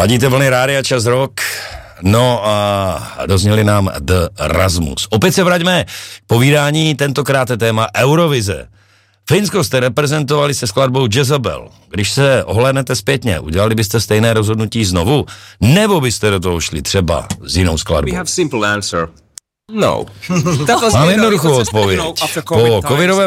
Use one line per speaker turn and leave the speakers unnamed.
Ladíte vlny Rádia Čas Rock, no a dozněli nám The Rasmus. Opět se vraťme k povídání, tentokrát je téma Eurovize. Finsko jste reprezentovali se skladbou Jezebel. Když se ohlédnete zpětně, udělali byste stejné rozhodnutí znovu? Nebo byste do toho šli třeba s jinou skladbou?
We have simple answer. No.
Mám jednoduchou odpověď. Po covidovém